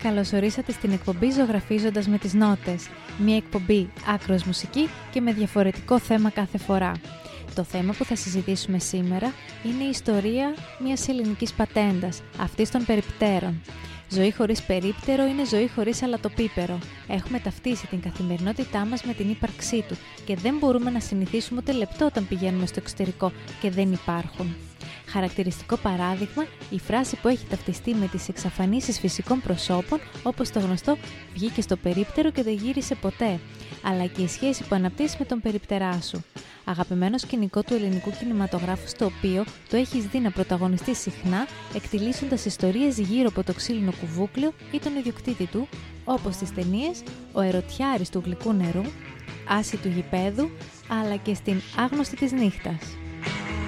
καλώς ορίσατε στην εκπομπή Ζωγραφίζοντας με τις Νότες. Μια εκπομπή άκρως μουσική και με διαφορετικό θέμα κάθε φορά. Το θέμα που θα συζητήσουμε σήμερα είναι η ιστορία μιας ελληνικής πατέντας, αυτής των περιπτέρων. Ζωή χωρίς περίπτερο είναι ζωή χωρίς αλατοπίπερο. Έχουμε ταυτίσει την καθημερινότητά μας με την ύπαρξή του και δεν μπορούμε να συνηθίσουμε ούτε λεπτό όταν πηγαίνουμε στο εξωτερικό και δεν υπάρχουν. Χαρακτηριστικό παράδειγμα, η φράση που έχει ταυτιστεί με τις εξαφανίσεις φυσικών προσώπων, όπως το γνωστό «βγήκε στο περίπτερο και δεν γύρισε ποτέ», αλλά και η σχέση που αναπτύσσεις με τον περιπτερά σου. Αγαπημένο σκηνικό του ελληνικού κινηματογράφου, στο οποίο το έχεις δει να πρωταγωνιστεί συχνά, εκτιλήσοντας ιστορίες γύρω από το ξύλινο κουβούκλιο ή τον ιδιοκτήτη του, όπως στις ταινίες «Ο ερωτιάρης του γλυκού νερού», «Άση του γηπέδου», αλλά και στην «Άγνωστη της νύχτας».